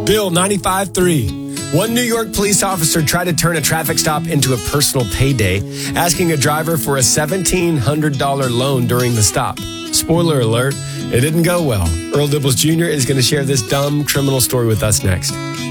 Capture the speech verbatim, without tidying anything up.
Bill ninety-five three. One New York police officer tried to turn a traffic stop into a personal payday, asking a driver for a seventeen hundred dollars loan during the stop. Spoiler alert, it didn't go well. Earl Dibbles Junior is going to share this dumb criminal story with us next.